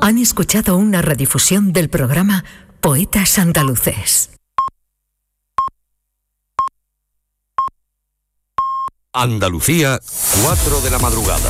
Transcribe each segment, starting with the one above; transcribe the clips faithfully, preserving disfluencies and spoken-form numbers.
Han escuchado una redifusión del programa Poetas Andaluces. Andalucía, cuatro de la madrugada.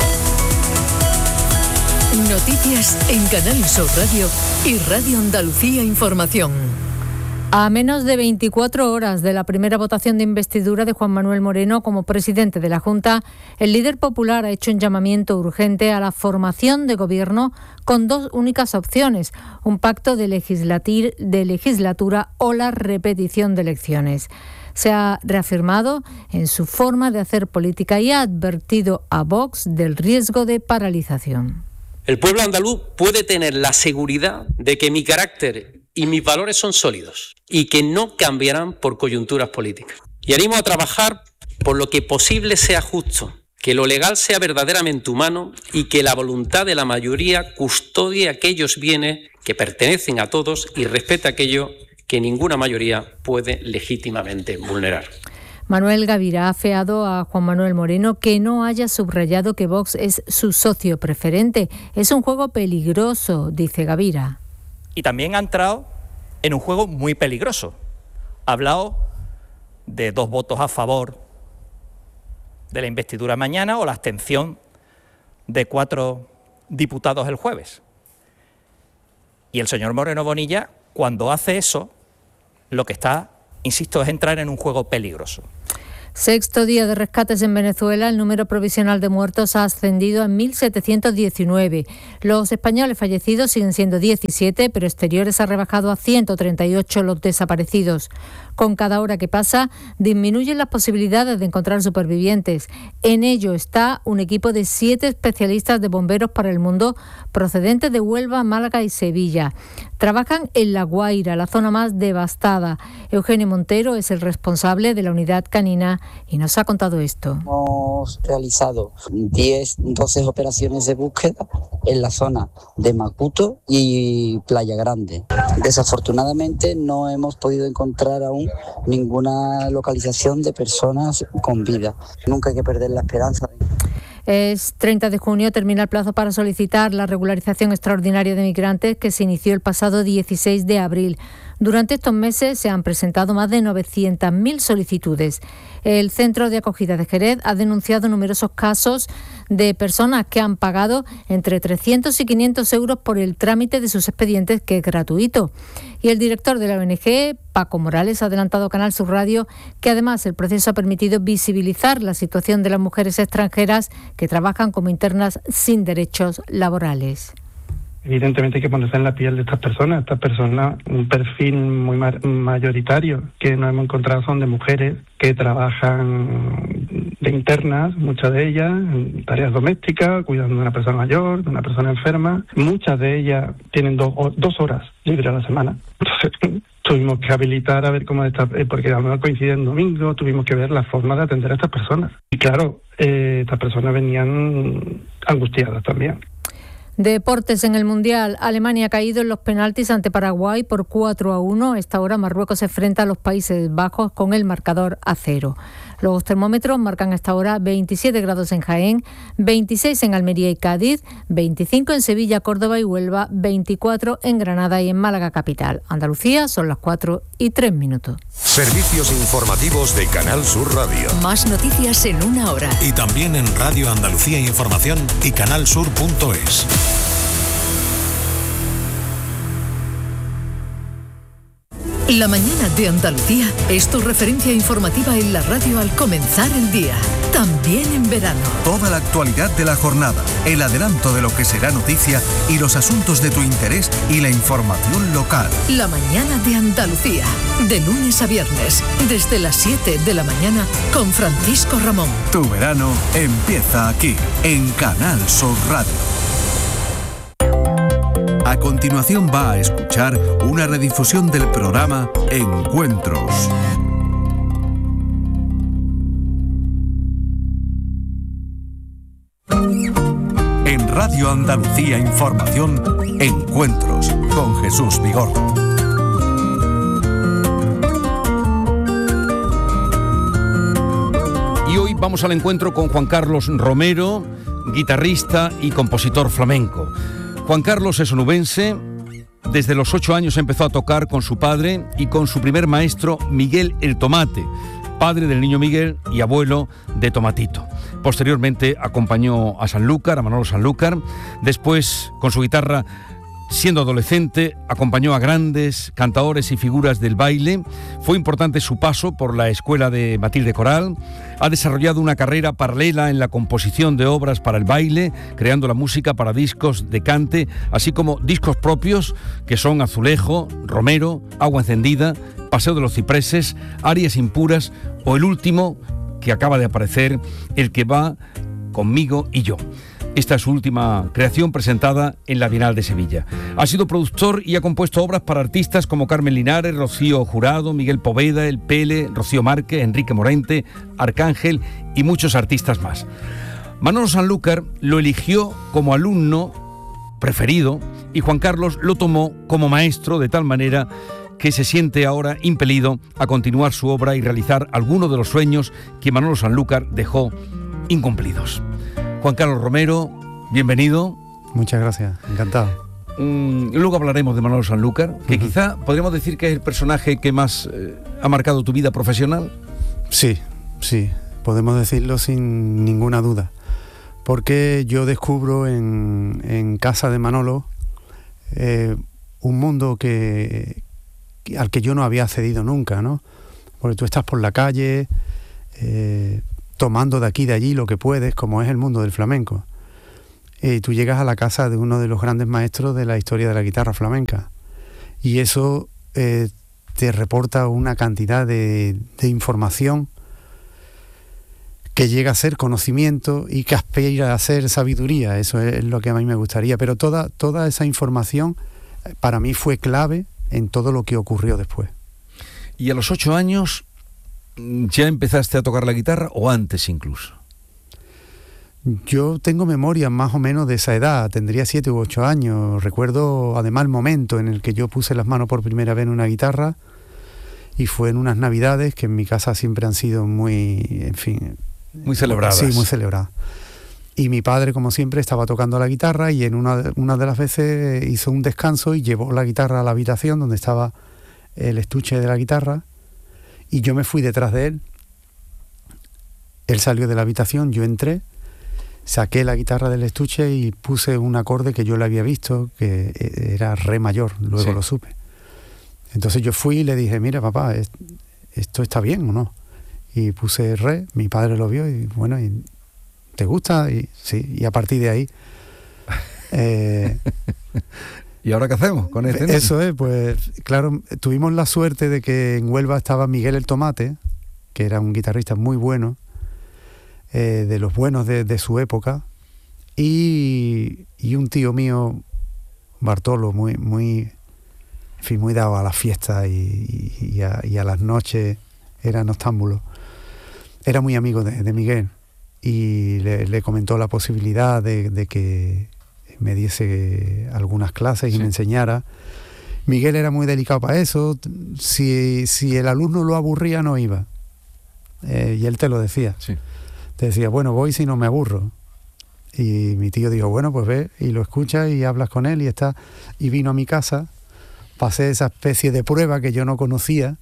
Noticias en Canal Sur Radio y Radio Andalucía Información. A menos de veinticuatro horas de la primera votación de investidura de Juan Manuel Moreno como presidente de la Junta, el líder popular ha hecho un llamamiento urgente a la formación de gobierno con dos únicas opciones: un pacto de, legislatir, de legislatura o la repetición de elecciones. Se ha reafirmado en su forma de hacer política y ha advertido a Vox del riesgo de paralización. El pueblo andaluz puede tener la seguridad de que mi carácter y mis valores son sólidos y que no cambiarán por coyunturas políticas. Y animo a trabajar por lo que posible sea justo, que lo legal sea verdaderamente humano y que la voluntad de la mayoría custodie aquellos bienes que pertenecen a todos y respete aquello que ninguna mayoría puede legítimamente vulnerar. Manuel Gavira ha afeado a Juan Manuel Moreno que no haya subrayado que Vox es su socio preferente. Es un juego peligroso, dice Gavira. Y también ha entrado en un juego muy peligroso. Ha hablado de dos votos a favor de la investidura mañana o la abstención de cuatro diputados el jueves. Y el señor Moreno Bonilla, cuando hace eso, lo que está, insisto, es entrar en un juego peligroso. Sexto día de rescates en Venezuela, el número provisional de muertos ha ascendido a mil setecientos diecinueve. Los españoles fallecidos siguen siendo diecisiete, pero Exteriores ha rebajado a ciento treinta y ocho los desaparecidos. Con cada hora que pasa, disminuyen las posibilidades de encontrar supervivientes. En ello está un equipo de siete especialistas de bomberos para el mundo, procedentes de Huelva, Málaga y Sevilla. Trabajan en La Guaira, la zona más devastada. Eugenio Montero es el responsable de la unidad canina y nos ha contado esto. Hemos realizado diez, doce operaciones de búsqueda en la zona de Macuto y Playa Grande. Desafortunadamente no hemos podido encontrar aún ninguna localización de personas con vida. Nunca hay que perder la esperanza. Es treinta de junio, termina el plazo para solicitar la regularización extraordinaria de migrantes que se inició el pasado dieciséis de abril. Durante estos meses se han presentado más de novecientas mil solicitudes. El Centro de Acogida de Jerez ha denunciado numerosos casos de personas que han pagado entre trescientos y quinientos euros por el trámite de sus expedientes, que es gratuito. Y el director de la O N G, Paco Morales, ha adelantado a Canal Sur Radio que además el proceso ha permitido visibilizar la situación de las mujeres extranjeras que trabajan como internas sin derechos laborales. Evidentemente hay que ponerse en la piel de estas personas. Estas personas, un perfil muy ma- mayoritario que nos hemos encontrado son de mujeres que trabajan de internas, muchas de ellas en tareas domésticas, cuidando de una persona mayor, de una persona enferma. Muchas de ellas tienen do- dos horas libres a la semana. Entonces tuvimos que habilitar a ver cómo está, porque además coincide en domingo, tuvimos que ver la forma de atender a estas personas. Y claro, eh, estas personas venían angustiadas también. Deportes en el Mundial. Alemania ha caído en los penaltis ante Paraguay por cuatro a uno. A esta hora Marruecos se enfrenta a los Países Bajos con el marcador a cero. Los termómetros marcan a esta hora veintisiete grados en Jaén, veintiséis en Almería y Cádiz, veinticinco en Sevilla, Córdoba y Huelva, veinticuatro en Granada y en Málaga capital. Andalucía son las cuatro y tres minutos. Servicios informativos de Canal Sur Radio. Más noticias en una hora. Y también en Radio Andalucía Información y canalsur punto es. La mañana de Andalucía es tu referencia informativa en la radio al comenzar el día, también en verano. Toda la actualidad de la jornada, el adelanto de lo que será noticia y los asuntos de tu interés y la información local. La mañana de Andalucía, de lunes a viernes, desde las siete de la mañana con Francisco Ramón. Tu verano empieza aquí, en Canal Sur Radio. A continuación va a escuchar una redifusión del programa Encuentros. En Radio Andalucía Información, Encuentros con Jesús Vigorra. Y hoy vamos al encuentro con Juan Carlos Romero, guitarrista y compositor flamenco. Juan Carlos es onubense. Desde los ocho años empezó a tocar con su padre y con su primer maestro, Miguel el Tomate, padre del niño Miguel y abuelo de Tomatito. Posteriormente acompañó a Sanlúcar, a Manolo Sanlúcar. Después, con su guitarra, siendo adolescente, acompañó a grandes cantaores y figuras del baile. Fue importante su paso por la escuela de Matilde Coral. Ha desarrollado una carrera paralela en la composición de obras para el baile, creando la música para discos de cante, así como discos propios que son Azulejo, Romero, Agua Encendida, Paseo de los Cipreses, Arias Impuras o el último que acaba de aparecer, El que va conmigo y yo. Esta es su última creación presentada en la Bienal de Sevilla. Ha sido productor y ha compuesto obras para artistas como Carmen Linares, Rocío Jurado, Miguel Poveda, El Pele, Rocío Márquez, Enrique Morente, Arcángel y muchos artistas más. Manolo Sanlúcar lo eligió como alumno preferido y Juan Carlos lo tomó como maestro, de tal manera que se siente ahora impelido a continuar su obra y realizar algunos de los sueños que Manolo Sanlúcar dejó incumplidos. Juan Carlos Romero, bienvenido. Muchas gracias, encantado. Mm, luego hablaremos de Manolo Sanlúcar, que uh-huh. quizá podríamos decir que es el personaje que más eh, ha marcado tu vida profesional. Sí, sí, podemos decirlo sin ninguna duda, porque yo descubro en, en casa de Manolo eh, un mundo que, que, al que yo no había accedido nunca, ¿no? Porque tú estás por la calle, eh, tomando de aquí y de allí lo que puedes, como es el mundo del flamenco. Y tú llegas a la casa de uno de los grandes maestros de la historia de la guitarra flamenca. Y eso eh, te reporta una cantidad de, de información que llega a ser conocimiento y que aspira a ser sabiduría. Eso es lo que a mí me gustaría. Pero toda, toda esa información para mí fue clave en todo lo que ocurrió después. Y a los ocho años... ¿ya empezaste a tocar la guitarra o antes incluso? Yo tengo memoria más o menos de esa edad, tendría siete u ocho años. Recuerdo además el momento en el que yo puse las manos por primera vez en una guitarra y fue en unas navidades que en mi casa siempre han sido muy, en fin... Muy celebradas. Sí, muy celebradas. Y mi padre, como siempre, estaba tocando la guitarra y en una, una de las veces hizo un descanso y llevó la guitarra a la habitación donde estaba el estuche de la guitarra. Y yo me fui detrás de él. Él salió de la habitación, yo entré, saqué la guitarra del estuche y puse un acorde que yo le había visto, que era re mayor, luego sí. Lo supe. Entonces yo fui y le dije, mira papá, ¿esto está bien o no? Y puse re, mi padre lo vio y bueno, ¿y ¿te gusta? Y sí, y a partir de ahí... Eh, ¿Y ahora qué hacemos con este? Eso es, pues claro, tuvimos la suerte de que en Huelva estaba Miguel el Tomate, que era un guitarrista muy bueno, eh, de los buenos de, de su época, y, y un tío mío, Bartolo, muy, muy, en fin, muy dado a la fiesta y, y, a, y a las noches, era noctámbulo. Era muy amigo de, de Miguel y le, le comentó la posibilidad de, de que me diese algunas clases y sí. me enseñara. Miguel era muy delicado para eso. Si, si el alumno lo aburría, no iba. Eh, y él te lo decía. Sí. Te decía, bueno, voy si no me aburro. Y mi tío dijo, bueno, pues ve y lo escuchas y hablas con él y está. Y vino a mi casa, pasé esa especie de prueba que yo no conocía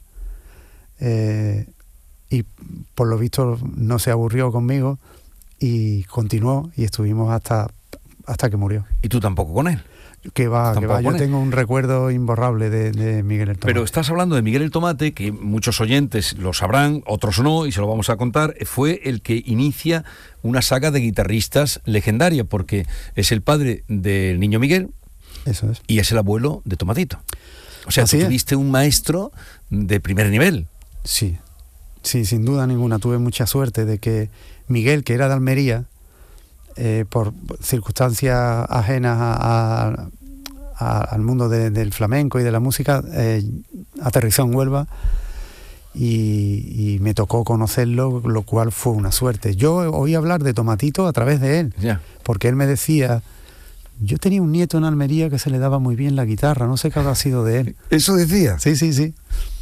eh, y por lo visto no se aburrió conmigo y continuó y estuvimos hasta... hasta que murió. ¿Y tú tampoco con él? Que va, que va. Yo tengo un recuerdo imborrable de, de Miguel el Tomate. Pero estás hablando de Miguel el Tomate, que muchos oyentes lo sabrán, otros no, y se lo vamos a contar. Fue el que inicia una saga de guitarristas legendaria, porque es el padre del niño Miguel. Eso es. Y es el abuelo de Tomatito. O sea, Así tú es. tuviste un maestro de primer nivel. Sí, sí, sin duda ninguna. Tuve mucha suerte de que Miguel, que era de Almería, Eh, por circunstancias ajenas a, a, a, al mundo de, del flamenco y de la música, eh, aterrizó en Huelva y, y me tocó conocerlo, lo cual fue una suerte. Yo oí hablar de Tomatito a través de él, yeah. porque él me decía, yo tenía un nieto en Almería que se le daba muy bien la guitarra, no sé qué habrá sido de él. ¿Eso decía? Sí, sí, sí.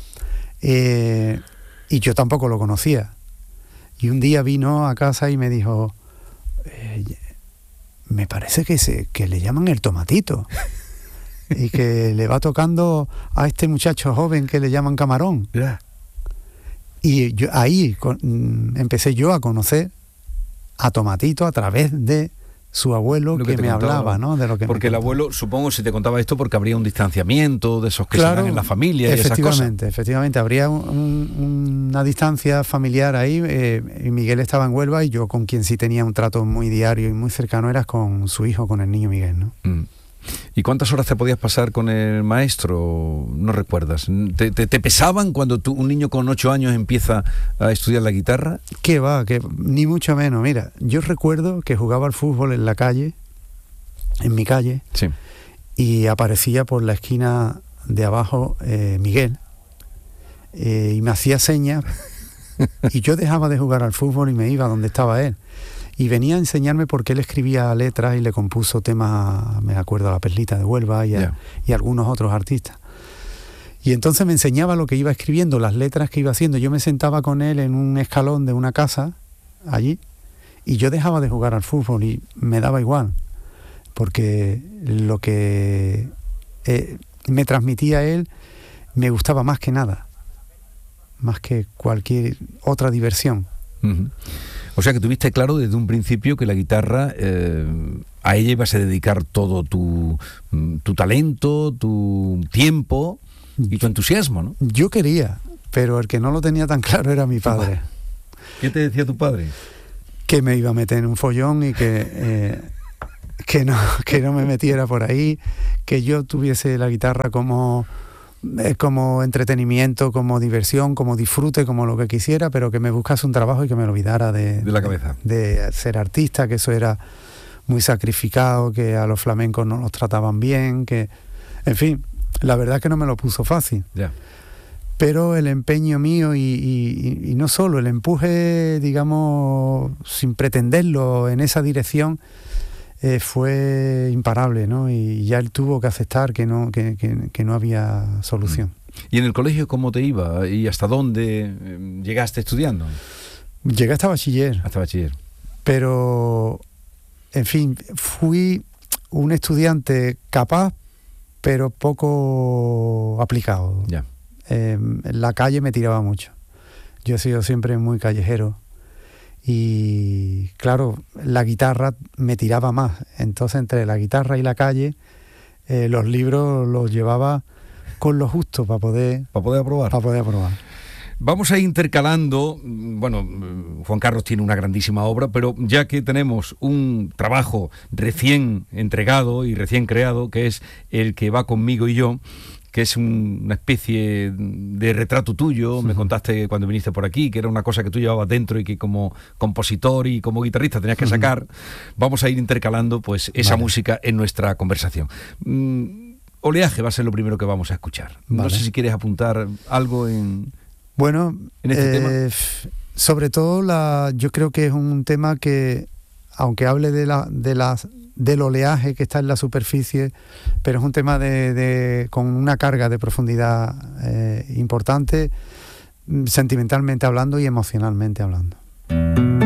Eh, y yo tampoco lo conocía. Y un día vino a casa y me dijo... Eh, me parece que, se, que le llaman el Tomatito. Y que le va tocando a este muchacho joven que le llaman Camarón. Yeah. Y yo, ahí con, empecé yo a conocer a Tomatito a través de su abuelo que, que me contaba, hablaba, ¿no? De lo que porque me el abuelo, supongo, si te contaba esto, porque habría un distanciamiento de esos que claro, se dan en la familia y esas cosas. Efectivamente, efectivamente, habría un, un, una distancia familiar ahí. Eh, y Miguel estaba en Huelva y yo con quien sí tenía un trato muy diario y muy cercano era con su hijo, con el niño Miguel, ¿no? Mm. ¿Y cuántas horas te podías pasar con el maestro? ¿No recuerdas? ¿Te, te, te pesaban cuando tú, un niño con ocho años empieza a estudiar la guitarra? ¿Qué va? Que ni mucho menos. Mira, yo recuerdo que jugaba al fútbol en la calle, en mi calle, sí. Y aparecía por la esquina de abajo eh, Miguel eh, y me hacía señas y yo dejaba de jugar al fútbol y me iba donde estaba él. Y venía a enseñarme porque él escribía letras y le compuso temas, me acuerdo, a La Perlita de Huelva y a, yeah. y a algunos otros artistas. Y entonces me enseñaba lo que iba escribiendo, las letras que iba haciendo. Yo me sentaba con él en un escalón de una casa, allí, y yo dejaba de jugar al fútbol y me daba igual, porque lo que eh, me transmitía él me gustaba más que nada, más que cualquier otra diversión. Uh-huh. O sea que tuviste claro desde un principio que la guitarra, eh, a ella ibas a dedicar todo tu, tu talento, tu tiempo y tu entusiasmo, ¿no? Yo quería, pero el que no lo tenía tan claro era mi padre. ¿Qué te decía tu padre? Que me iba a meter en un follón y que, eh, que, no, que no me metiera por ahí, que yo tuviese la guitarra como... como entretenimiento, como diversión, como disfrute, como lo que quisiera, pero que me buscase un trabajo y que me lo olvidara de, de la cabeza, de, de ser artista, que eso era muy sacrificado, que a los flamencos no los trataban bien, que, en fin, la verdad es que no me lo puso fácil. Ya. Pero el empeño mío y, y, y no solo el empuje, digamos, sin pretenderlo en esa dirección, Eh, fue imparable, ¿no? Y ya él tuvo que aceptar que no, que, que, que no había solución. ¿Y en el colegio cómo te iba? ¿Y hasta dónde llegaste estudiando? Llegué hasta bachiller. Hasta bachiller. Pero, en fin, fui un estudiante capaz, pero poco aplicado. Ya. Eh, en la calle me tiraba mucho. Yo he sido siempre muy callejero. Y claro, la guitarra me tiraba más. Entonces, entre la guitarra y la calle, eh, los libros los llevaba con lo justo para poder, para poder aprobar. Para poder aprobar. Vamos a ir intercalando. Bueno, Juan Carlos tiene una grandísima obra, pero ya que tenemos un trabajo recién entregado y recién creado, que es El que va conmigo y yo, que es un, una especie de retrato tuyo. Sí. Me contaste cuando viniste por aquí que era una cosa que tú llevabas dentro y que como compositor y como guitarrista tenías que sacar. Uh-huh. Vamos a ir intercalando pues esa vale. música en nuestra conversación. Mm, Oleaje va a ser lo primero que vamos a escuchar. Vale. No sé si quieres apuntar algo en, bueno, en este eh, tema. Sobre todo la, yo creo que es un tema que, aunque hable de la, de las del oleaje que está en la superficie, pero es un tema de, de con una carga de profundidad eh, importante, sentimentalmente hablando y emocionalmente hablando.